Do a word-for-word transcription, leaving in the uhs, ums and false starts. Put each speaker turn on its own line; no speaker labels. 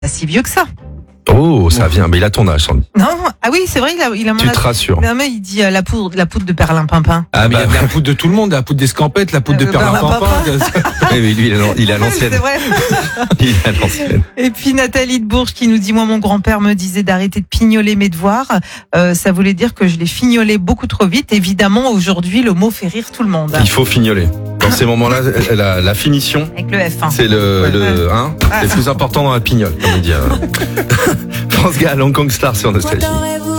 Pas si vieux que ça.
Oh, ça vient. Mais il a ton âge, Sandy.
Non, ah oui, c'est vrai, il a, il a mon
Tu
âge.
te rassures.
Non, mais il dit euh, la poudre, la poudre de perlimpinpin.
Ah
Mais il y
bah,
a la poudre de tout le monde, la poudre d'escampette, la poudre de
Euh,
perlimpinpin.
oui, mais lui, il est- il est à l'ancienne.
C'est vrai.
Il est à l'ancienne.
Et puis Nathalie de Bourges qui nous dit, moi mon grand-père me disait d'arrêter de pignoler mes devoirs. Euh, ça voulait dire que je les fignolais beaucoup trop vite. Évidemment, aujourd'hui, le mot fait rire tout le monde.
Il faut fignoler. Dans ces moments-là, la, la finition,
Avec le F. Hein.
c'est le, le, hein, c'est le plus important dans la pignole, comme il dit. euh. France Gall, Hong Kong Star sur Nostalgie.